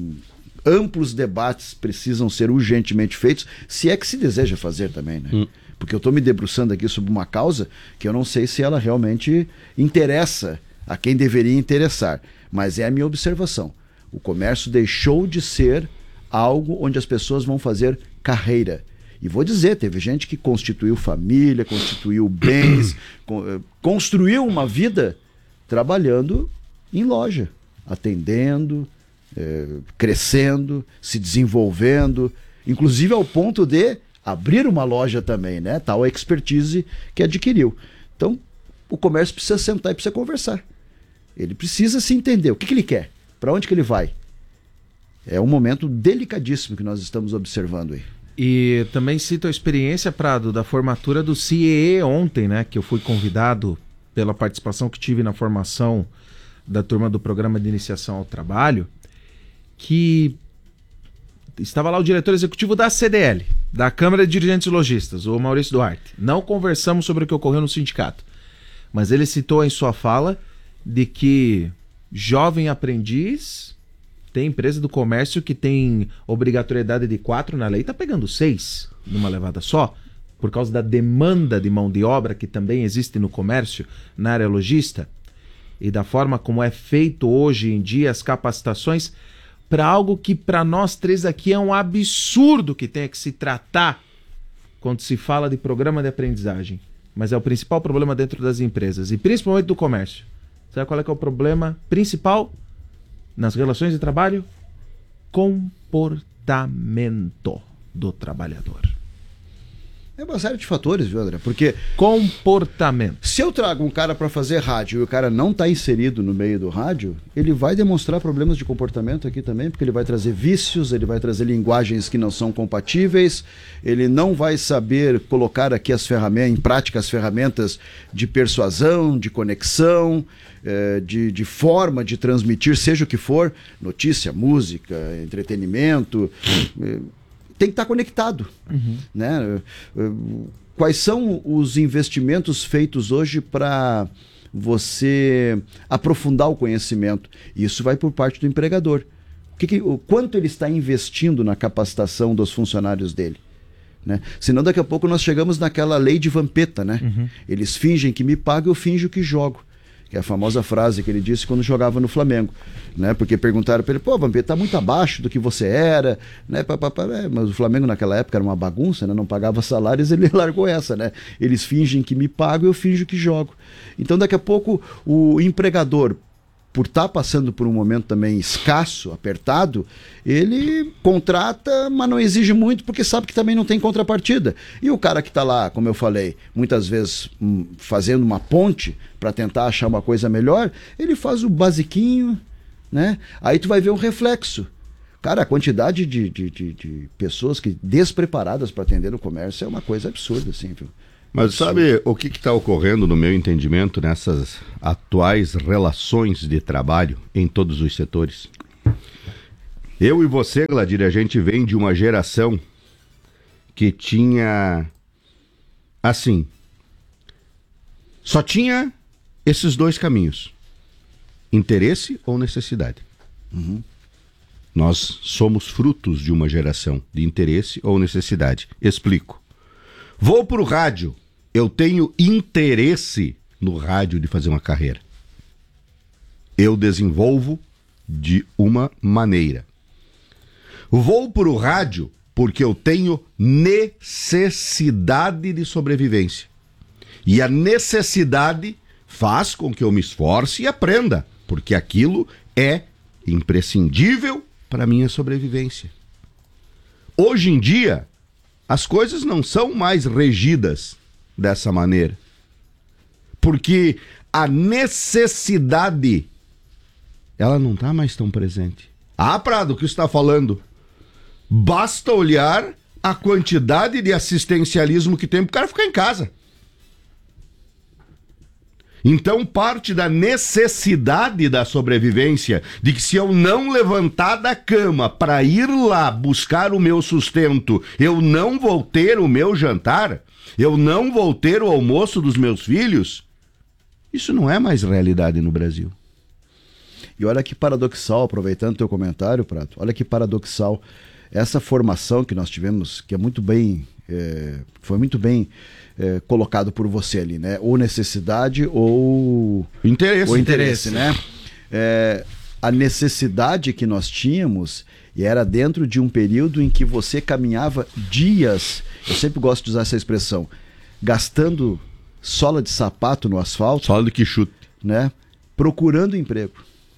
amplos debates precisam ser urgentemente feitos, se é que se deseja fazer também, né? Porque eu estou me debruçando aqui sobre uma causa que eu não sei se ela realmente interessa a quem deveria interessar, mas é a minha observação. O comércio deixou de ser algo onde as pessoas vão fazer carreira. E vou dizer, teve gente que constituiu família, constituiu bens, construiu uma vida trabalhando em loja, atendendo, crescendo, se desenvolvendo, inclusive ao ponto de abrir uma loja também, né? Tal a expertise que adquiriu. Então, o comércio precisa sentar e precisa conversar. Ele precisa se entender. O que ele quer? Para onde que ele vai? É um momento delicadíssimo que nós estamos observando aí. E também cito a experiência, Prado, da formatura do CIEE ontem, né? Que eu fui convidado pela participação que tive na formação da turma do Programa de Iniciação ao Trabalho, que estava lá o diretor executivo da CDL, da Câmara de Dirigentes Lojistas, o Maurício Duarte. Não conversamos sobre o que ocorreu no sindicato, mas ele citou em sua fala de que jovem aprendiz tem empresa do comércio que tem obrigatoriedade de 4 na lei, está pegando 6 numa levada só, por causa da demanda de mão de obra que também existe no comércio, na área logista, e da forma como é feito hoje em dia as capacitações para algo que para nós três aqui é um absurdo que tenha que se tratar quando se fala de programa de aprendizagem. Mas é o principal problema dentro das empresas e principalmente do comércio. Sabe qual é que é o problema principal nas relações de trabalho? Comportamento do trabalhador. É uma série de fatores, viu, André? Porque comportamento. Se eu trago um cara para fazer rádio e o cara não está inserido no meio do rádio, ele vai demonstrar problemas de comportamento aqui também, porque ele vai trazer vícios, ele vai trazer linguagens que não são compatíveis, ele não vai saber colocar aqui em prática as ferramentas de persuasão, de conexão, de forma de transmitir, seja o que for, notícia, música, entretenimento. Tem que estar conectado, né? Quais são os investimentos feitos hoje para você aprofundar o conhecimento? Isso vai por parte do empregador. O quanto ele está investindo na capacitação dos funcionários dele? Né? Senão daqui a pouco nós chegamos naquela lei de Vampeta, né? Eles fingem que me pagam, eu finjo que jogo. Que é a famosa frase que ele disse quando jogava no Flamengo, né? Porque perguntaram para ele, pô, Vampeta, tá muito abaixo do que você era, né? Mas o Flamengo naquela época era uma bagunça, né? Não pagava salários, ele largou essa, né? Eles fingem que me pagam, eu finjo que jogo. Então daqui a pouco o empregador, por estar passando por um momento também escasso, apertado, ele contrata, mas não exige muito, porque sabe que também não tem contrapartida. E o cara que está lá, como eu falei, muitas vezes fazendo uma ponte para tentar achar uma coisa melhor, ele faz o basiquinho, né? Aí tu vai ver um reflexo. Cara, a quantidade de pessoas despreparadas para atender o comércio é uma coisa absurda, assim, viu? Mas sabe o que está ocorrendo, no meu entendimento, nessas atuais relações de trabalho em todos os setores? Eu e você, Gladir, a gente vem de uma geração que tinha, assim, só tinha esses dois caminhos: interesse ou necessidade. Uhum. Nós somos frutos de uma geração de interesse ou necessidade. Explico. Vou para o rádio. Eu tenho interesse no rádio de fazer uma carreira. Eu desenvolvo de uma maneira. Vou para o rádio porque eu tenho necessidade de sobrevivência. E a necessidade faz com que eu me esforce e aprenda, porque aquilo é imprescindível para a minha sobrevivência. Hoje em dia, as coisas não são mais regidas dessa maneira. Porque a necessidade, ela não está mais tão presente. Ah, Prado, o que você está falando? Basta olhar a quantidade de assistencialismo que tem para o cara ficar em casa. Então parte da necessidade da sobrevivência, de que se eu não levantar da cama para ir lá buscar o meu sustento, eu não vou ter o meu jantar, eu não vou ter o almoço dos meus filhos. Isso não é mais realidade no Brasil. E olha que paradoxal, aproveitando o teu comentário, Prato, olha que paradoxal essa formação que nós tivemos, que é muito bem, foi muito bem colocado por você ali, né? Ou necessidade ou interesse, né? A necessidade que nós tínhamos e era dentro de um período em que você caminhava dias, eu sempre gosto de usar essa expressão, gastando sola de sapato no asfalto. Sola de quichute. Né? Procurando emprego.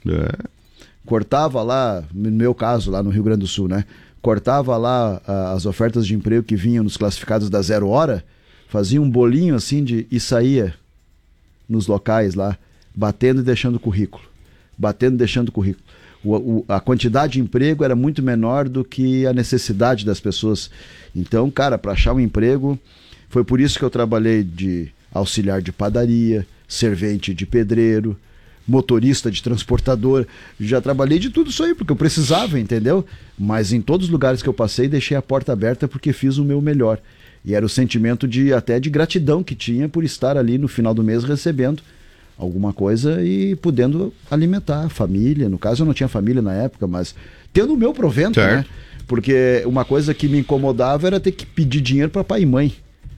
Cortava lá, no meu caso, lá no Rio Grande do Sul, né? Cortava lá as ofertas de emprego que vinham nos classificados da 0 hora, fazia um bolinho assim e saía nos locais lá, batendo e deixando currículo. Batendo e deixando currículo. A quantidade de emprego era muito menor do que a necessidade das pessoas. Então, cara, para achar um emprego, foi por isso que eu trabalhei de auxiliar de padaria, servente de pedreiro, motorista de transportador. Já trabalhei de tudo isso aí, porque eu precisava, entendeu? Mas em todos os lugares que eu passei, deixei a porta aberta porque fiz o meu melhor. E era o sentimento até de gratidão que tinha por estar ali no final do mês recebendo alguma coisa e podendo alimentar a família. No caso, eu não tinha família na época, mas tendo o meu provento, certo, né? Porque uma coisa que me incomodava era ter que pedir dinheiro para pai e mãe.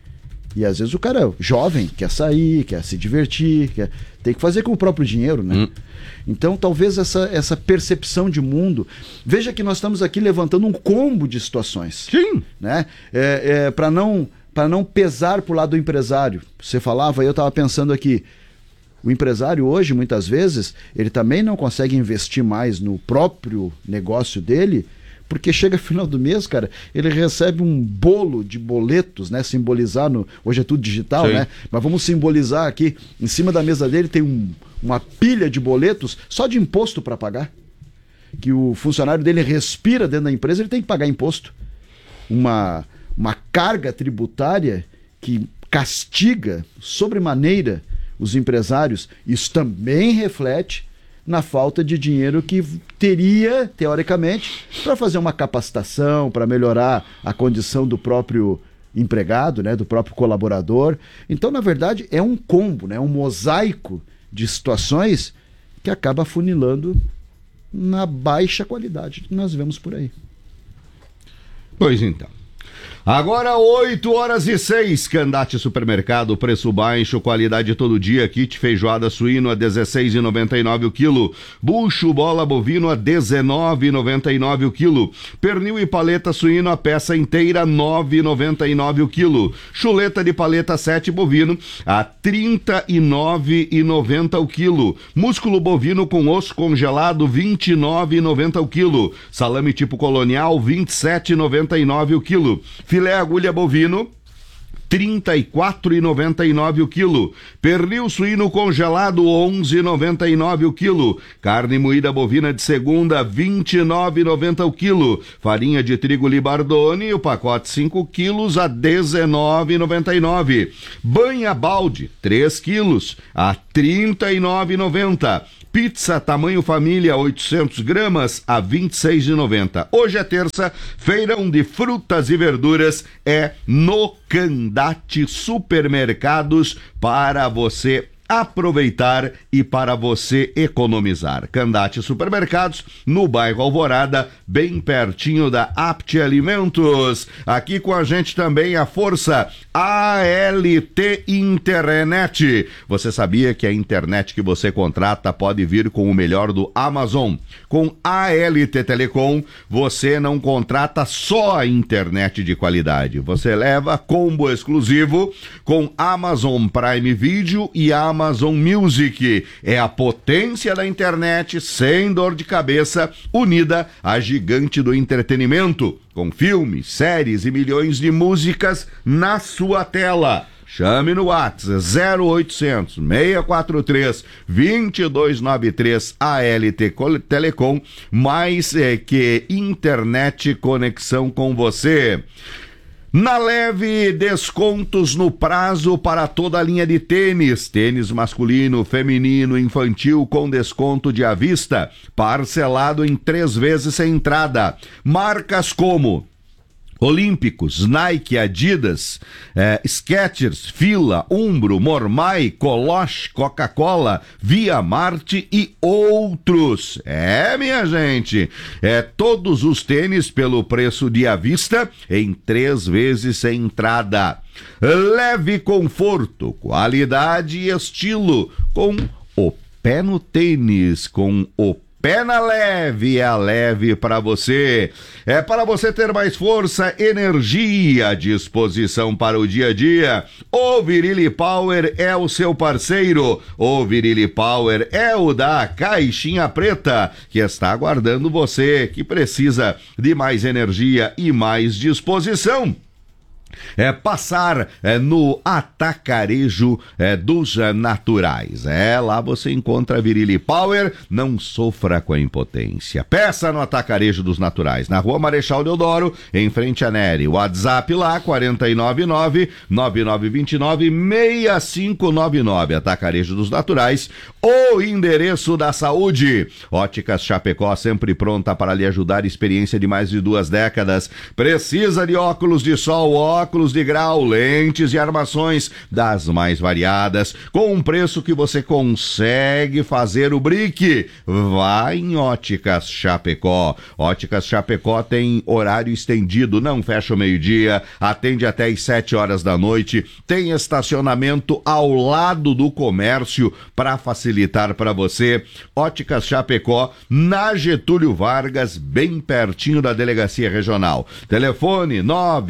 E às vezes o cara jovem quer sair, quer se divertir, tem que fazer com o próprio dinheiro, né? Então talvez essa percepção de mundo... Veja que nós estamos aqui levantando um combo de situações. Sim. Né? Para não pesar pro lado do empresário. Você falava, eu estava pensando aqui, o empresário hoje, muitas vezes, ele também não consegue investir mais no próprio negócio dele, porque chega final do mês, cara, ele recebe um bolo de boletos, né? Simbolizar hoje é tudo digital, sim, né? Mas vamos simbolizar aqui, em cima da mesa dele tem uma pilha de boletos só de imposto para pagar. Que o funcionário dele respira dentro da empresa, ele tem que pagar imposto. Uma carga tributária que castiga sobremaneira os empresários. Isso também reflete na falta de dinheiro que teria, teoricamente, para fazer uma capacitação, para melhorar a condição do próprio empregado, né, do próprio colaborador. Então, na verdade, é um combo, né, um mosaico de situações que acaba afunilando na baixa qualidade que nós vemos por aí. Pois então. Agora 8h06, Candate Supermercado, preço baixo, qualidade todo dia, kit feijoada suíno a R$16,99 o quilo, bucho bola bovino a R$19,99 o quilo, pernil e paleta suíno a peça inteira R$9,99 o quilo, chuleta de paleta 7 bovino a R$39,90 o quilo, músculo bovino com osso congelado R$29,90 o quilo, salame tipo colonial R$27,99 o quilo, filé agulha bovino R$34,99 o quilo, pernil suíno congelado R$11,99 o quilo, carne moída bovina de segunda R$29,90 o quilo, farinha de trigo Libardone, o pacote 5 quilos a R$19,99, banha balde 3 quilos a R$39,90, pizza tamanho família 800 gramas a R$26,90. Hoje é terça, feirão de frutas e verduras é no Candate Supermercados para você aproveitar e para você economizar. Candate Supermercados, no bairro Alvorada, bem pertinho da Apt Alimentos. Aqui com a gente também a força ALT Internet. Você sabia que a internet que você contrata pode vir com o melhor do Amazon? Com ALT Telecom, você não contrata só a internet de qualidade. Você leva combo exclusivo com Amazon Prime Video e Amazon Music. É a potência da internet sem dor de cabeça, unida à gigante do entretenimento, com filmes, séries e milhões de músicas na sua tela. Chame no WhatsApp 0800 643 2293 ALT Telecom, mais que internet conexão com você. Na Leve, descontos no prazo para toda a linha de tênis. Tênis masculino, feminino, infantil com desconto de à vista, parcelado em 3 vezes sem entrada. Marcas como Olímpicos, Nike, Adidas, Skechers, Fila, Umbro, Mormai, Coloche, Coca-Cola, Via Marte e outros. Minha gente, todos os tênis pelo preço de à vista em 3 vezes sem entrada. Leve conforto, qualidade e estilo com o pé no tênis, com o Pé na Leve, é a Leve para você. É para você ter mais força, energia, disposição para o dia a dia. O Virilli Power é o seu parceiro. O Virilli Power é o da Caixinha Preta, que está aguardando você, que precisa de mais energia e mais disposição. Passar no Atacarejo dos Naturais. Lá você encontra a Virilli Power, não sofra com a impotência. Peça no Atacarejo dos Naturais, na Rua Marechal Deodoro, em frente a Nery. WhatsApp lá, 499-9929-6599. Atacarejo dos Naturais, o endereço da saúde. Óticas Chapecó, sempre pronta para lhe ajudar, experiência de mais de 2 décadas. Precisa de óculos de sol, óculos de grau, lentes e armações das mais variadas, com um preço que você consegue fazer o brique. Vá em Óticas Chapecó. Óticas Chapecó tem horário estendido, não fecha o meio-dia, atende até às 7 horas da noite, tem estacionamento ao lado do comércio para facilitar para você. Óticas Chapecó, na Getúlio Vargas, bem pertinho da Delegacia Regional. Telefone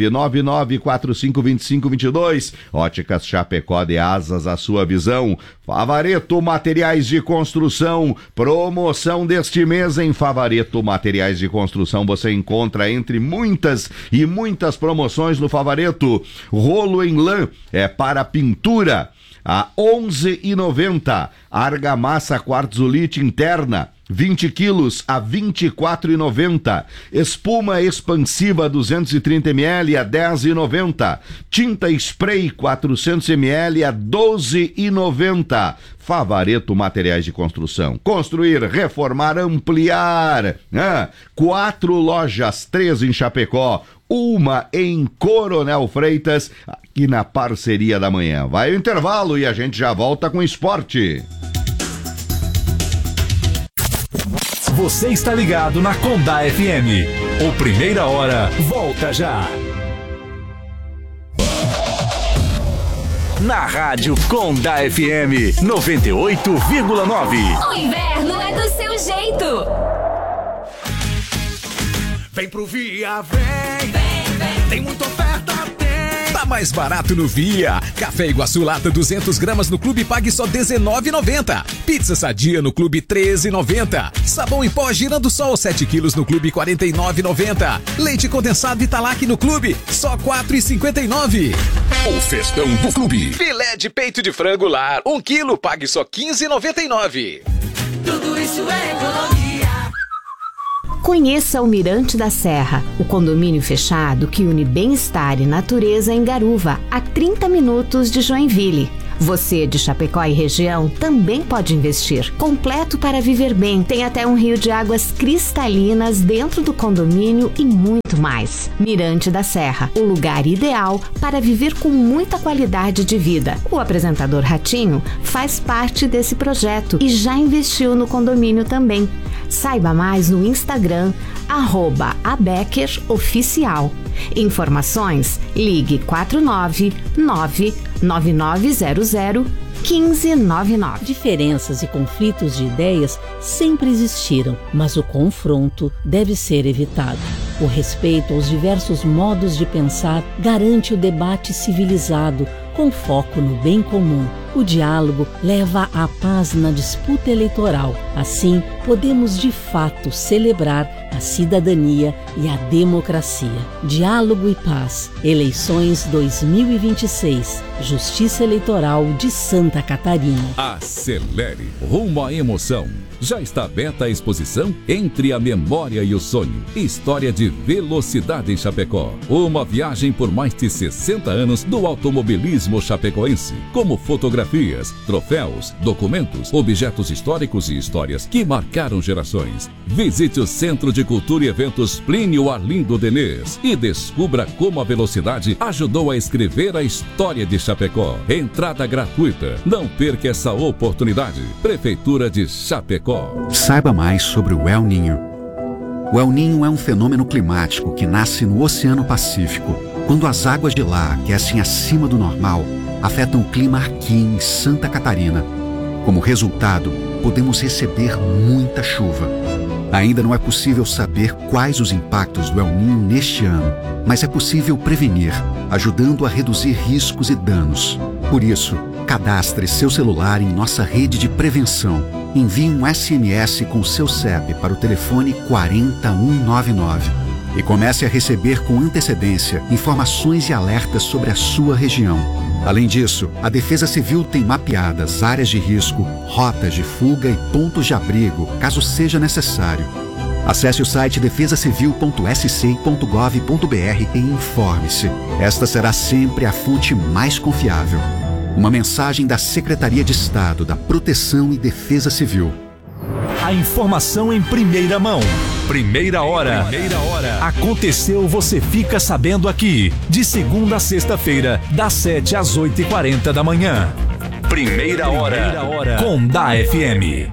999452522. Óticas Chapecó, de asas à sua visão. Favareto Materiais de Construção, promoção deste mês em Favareto Materiais de Construção. Você encontra entre muitas e muitas promoções no Favareto. Rolo em lã para pintura a R$11,90. Argamassa quartzolite interna 20 quilos a R$24,90. Espuma expansiva 230 ml a R$10,90. Tinta spray 400 ml a R$12,90. Favareto Materiais de Construção. Construir, reformar, ampliar. 4 lojas, 3 em Chapecó, uma em Coronel Freitas, aqui na Parceria da Manhã. Vai o intervalo e a gente já volta com esporte. Você está ligado na Condá FM. O Primeira Hora volta já. na rádio Conda FM 98,9. O inverno é do seu jeito. Vem pro Via, vem. Tem muita oferta, tem. Tá mais barato no Via. Café Iguaçu lata 200 gramas no Clube pague só R$19,90. Pizza Sadia no Clube R$13,90. Sabão em pó Girando Sol 7 quilos no Clube R$49,90. Leite condensado Italac no Clube só R$4,59. O festão do Clube. Filé de peito de frango lar 1 quilo pague só R$15,99. Tudo isso é economia. Conheça o Mirante da Serra, o condomínio fechado que une bem-estar e natureza em Garuva, a 30 minutos de Joinville. Você de Chapecó e região também pode investir. Completo para viver bem. Tem até um rio de águas cristalinas dentro do condomínio e muito mais. Mirante da Serra, o lugar ideal para viver com muita qualidade de vida. O apresentador Ratinho faz parte desse projeto e já investiu no condomínio também. Saiba mais no Instagram, @abekeroficial. Informações, ligue 499-9900-1599. Diferenças e conflitos de ideias sempre existiram, mas o confronto deve ser evitado. O respeito aos diversos modos de pensar garante o debate civilizado, com foco no bem comum. O diálogo leva à paz na disputa eleitoral. Assim, podemos de fato celebrar a cidadania e a democracia. Diálogo e paz. Eleições 2026. Justiça Eleitoral de Santa Catarina. Acelere rumo à emoção. Já está aberta a exposição Entre a Memória e o Sonho. História de velocidade em Chapecó. Uma viagem por mais de 60 anos do automobilismo chapecoense. Como fotografias, troféus, documentos, objetos históricos e histórias que marcaram gerações. Visite o Centro de Cultura e Eventos Plínio Arlindo Denês e descubra como a velocidade ajudou a escrever a história de Chapecó. Entrada gratuita. Não perca essa oportunidade. Prefeitura de Chapecó. Saiba mais sobre o El Niño. O El Niño é um fenômeno climático que nasce no Oceano Pacífico. Quando as águas de lá aquecem acima do normal, afetam o clima aqui em Santa Catarina. Como resultado, podemos receber muita chuva. Ainda não é possível saber quais os impactos do El Niño neste ano, mas é possível prevenir, ajudando a reduzir riscos e danos. Por isso, cadastre seu celular em nossa rede de prevenção. Envie um SMS com seu CEP para o telefone 40199 e comece a receber com antecedência informações e alertas sobre a sua região. Além disso, a Defesa Civil tem mapeadas áreas de risco, rotas de fuga e pontos de abrigo, caso seja necessário. Acesse o site defesacivil.sc.gov.br e informe-se. Esta será sempre a fonte mais confiável. Uma mensagem da Secretaria de Estado da Proteção e Defesa Civil. A informação em primeira mão. Primeira hora. Aconteceu, você fica sabendo aqui. De segunda a sexta-feira, das 7 às 8h40 da manhã. Primeira hora. Conda FM.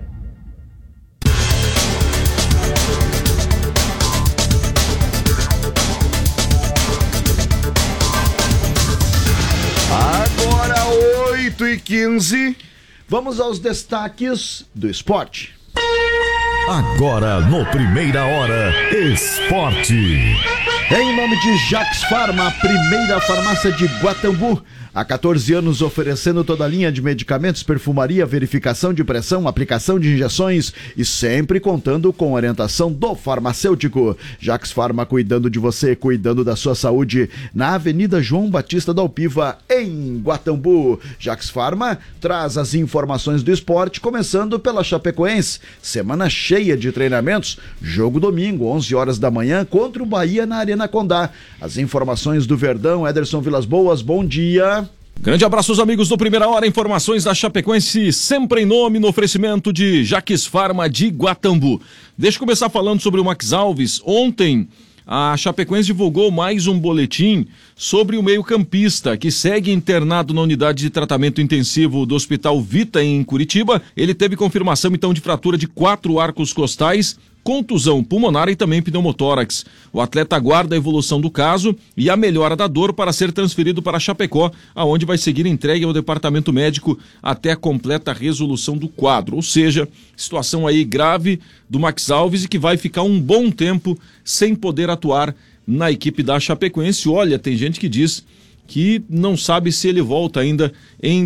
Agora 8h15. Vamos aos destaques do esporte. Agora no Primeira Hora, Esporte. Em nome de Jax Farma, a primeira farmácia de Guatambu. Há 14 anos oferecendo toda a linha de medicamentos, perfumaria, verificação de pressão, aplicação de injeções e sempre contando com orientação do farmacêutico. Jax Farma, cuidando de você, cuidando da sua saúde, na Avenida João Batista da Alpiva, em Guatambu. Jax Farma traz as informações do esporte, começando pela Chapecoense. Semana cheia de treinamentos, jogo domingo, 11 horas da manhã, contra o Bahia na Arena Condá. As informações do Verdão, Ederson Vilas Boas, bom dia. Grande abraço aos amigos do Primeira Hora, informações da Chapecoense, sempre em nome no oferecimento de Jax Farma de Guatambu. Deixa eu começar falando sobre o Max Alves. Ontem a Chapecoense divulgou mais um boletim sobre o meio-campista, que segue internado na unidade de tratamento intensivo do Hospital Vita, em Curitiba. Ele teve confirmação, então, de fratura de 4 arcos costais contusão pulmonar e também pneumotórax. O atleta aguarda a evolução do caso e a melhora da dor para ser transferido para Chapecó, aonde vai seguir entregue ao departamento médico até a completa resolução do quadro. Ou seja, situação aí grave do Max Alves e que vai ficar um bom tempo sem poder atuar na equipe da Chapecoense. Olha, tem gente que diz que não sabe se ele volta ainda em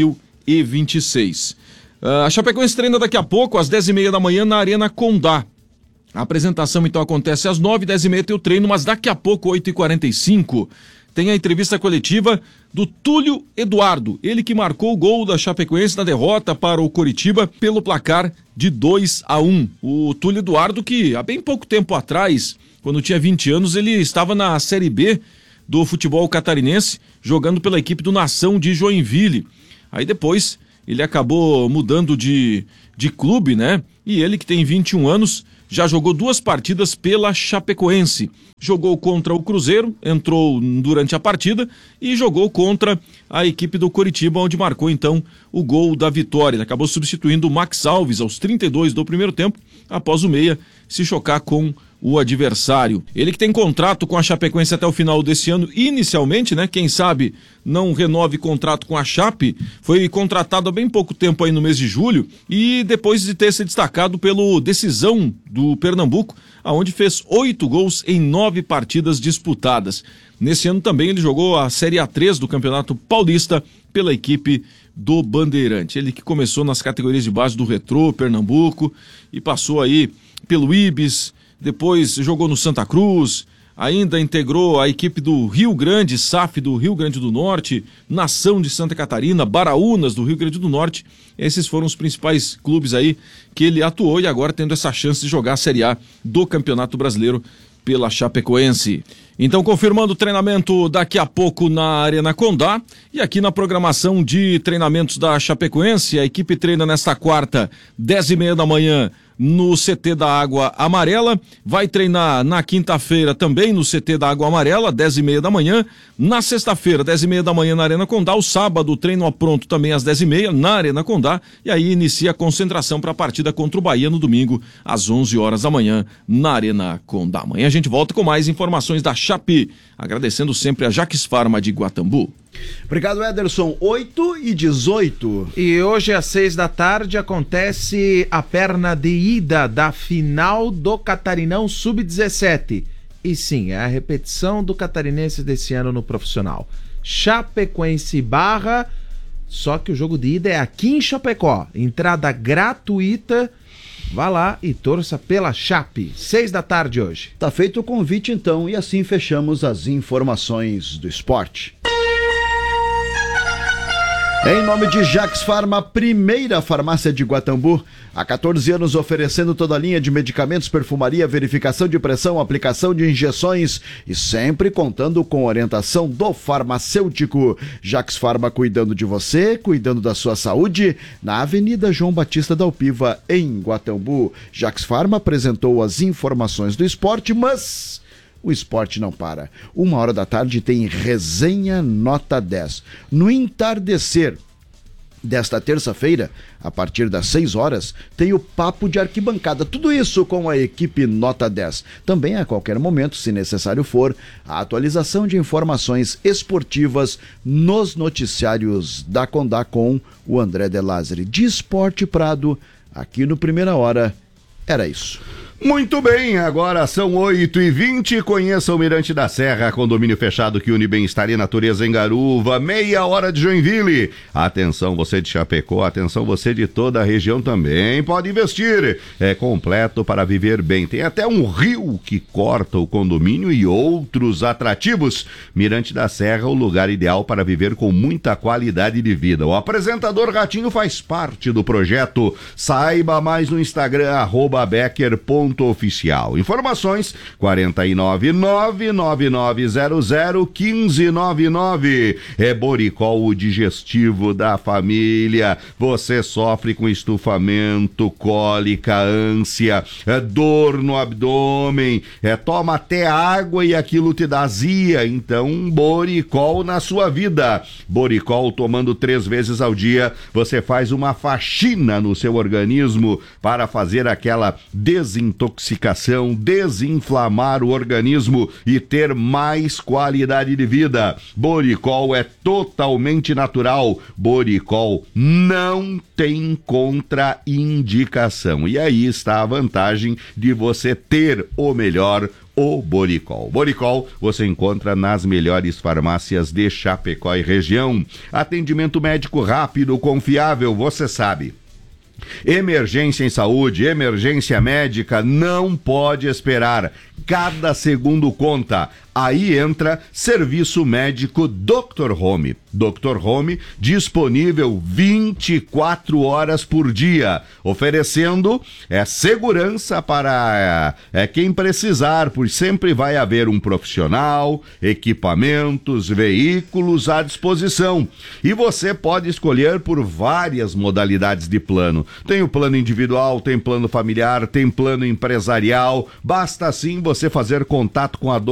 2026. A Chapecoense treina daqui a pouco, às 10h30 da manhã, na Arena Condá. A apresentação então acontece às 9h, 10h30 tem o treino, mas daqui a pouco, 8h45, tem a entrevista coletiva do Túlio Eduardo, ele que marcou o gol da Chapecoense na derrota para o Coritiba pelo placar de 2-1. O Túlio Eduardo que há bem pouco tempo atrás, quando tinha 20 anos, ele estava na Série B do futebol catarinense, jogando pela equipe do Nação de Joinville. Aí depois ele acabou mudando de clube, né? E ele que tem 21 anos, já jogou 2 partidas pela Chapecoense. Jogou contra o Cruzeiro, entrou durante a partida e jogou contra a equipe do Coritiba, onde marcou então o gol da vitória. Ele acabou substituindo o Max Alves aos 32 do primeiro tempo, após o meia se chocar com o adversário. Ele que tem contrato com a Chapecoense até o final desse ano, inicialmente, né? Quem sabe não renove contrato com a Chape, foi contratado há bem pouco tempo aí no mês de julho e depois de ter se destacado pelo Decisão do Pernambuco, aonde fez 8 gols em 9 partidas disputadas. Nesse ano também ele jogou a Série A3 do Campeonato Paulista pela equipe do Bandeirante. Ele que começou nas categorias de base do Retrô, Pernambuco, e passou aí pelo Ibis, depois jogou no Santa Cruz, ainda integrou a equipe do Rio Grande, SAF do Rio Grande do Norte, Nação de Santa Catarina, Baraúnas do Rio Grande do Norte. Esses foram os principais clubes aí que ele atuou e agora tendo essa chance de jogar a Série A do Campeonato Brasileiro pela Chapecoense. Então, confirmando o treinamento daqui a pouco na Arena Condá e aqui na programação de treinamentos da Chapecoense, a equipe treina nesta quarta, 10h30 da manhã, no CT da Água Amarela, vai treinar na quinta-feira também no CT da Água Amarela, 10h30 da manhã, na sexta-feira, 10h30 da manhã na Arena Condá, o sábado treino a pronto também às 10h30 na Arena Condá, e aí inicia a concentração para a partida contra o Bahia no domingo, às 11h da manhã, na Arena Condá. Amanhã a gente volta com mais informações da Chape, agradecendo sempre a Jaques Farma de Guatambu. Obrigado, Ederson. 8h18. E hoje às 6 da tarde acontece a perna de ida da final do Catarinão Sub-17. E sim, é a repetição do catarinense desse ano no profissional. Chapecoense Barra, só que o jogo de ida é aqui em Chapecó. Entrada gratuita. Vá lá e torça pela Chape. 6 da tarde hoje. Tá feito o convite então e assim fechamos as informações do esporte. Em nome de Jaques Farma, primeira farmácia de Guatambu, há 14 anos oferecendo toda a linha de medicamentos, perfumaria, verificação de pressão, aplicação de injeções e sempre contando com orientação do farmacêutico. Jaques Farma cuidando de você, cuidando da sua saúde, na Avenida João Batista da Alpiva, em Guatambu. Jaques Farma apresentou as informações do esporte, mas o esporte não para. 1h da tarde tem resenha nota 10. No entardecer desta terça-feira, a partir das 6h, tem o Papo de Arquibancada. Tudo isso com a equipe nota 10. Também a qualquer momento, se necessário for, a atualização de informações esportivas nos noticiários da Condá com o André De Lázari. De Esporte Prado, aqui no Primeira Hora, era isso. Muito bem, agora são 8h20, conheça o Mirante da Serra, condomínio fechado que une bem-estar e natureza em Garuva, meia hora de Joinville. Atenção você de Chapecó, atenção você de toda a região também, pode investir, é completo para viver bem, tem até um rio que corta o condomínio e outros atrativos. Mirante da Serra, o lugar ideal para viver com muita qualidade de vida. O apresentador Ratinho faz parte do projeto, saiba mais no Instagram, @becker.oficial. Informações 499-9900-1599. É Boricol, o digestivo da família. Você sofre com estufamento, cólica, ânsia, dor no abdômen, toma até água e aquilo te dá azia. Então, Boricol na sua vida. Boricol tomando 3 vezes ao dia, você faz uma faxina no seu organismo para fazer aquela desintoxicação desintoxicação, desinflamar o organismo e ter mais qualidade de vida. Boricol é totalmente natural. Boricol não tem contraindicação. E aí está a vantagem de você ter o melhor, o Boricol. Boricol você encontra nas melhores farmácias de Chapecó e região. Atendimento médico rápido, confiável, você sabe. Emergência em saúde, emergência médica, não pode esperar. Cada segundo conta. Aí entra serviço médico Dr. Home. Dr. Home disponível 24 horas por dia, oferecendo segurança para quem precisar, pois sempre vai haver um profissional, equipamentos, veículos à disposição. E você pode escolher por várias modalidades de plano. Tem o plano individual, tem plano familiar, tem plano empresarial. Basta assim você fazer contato com a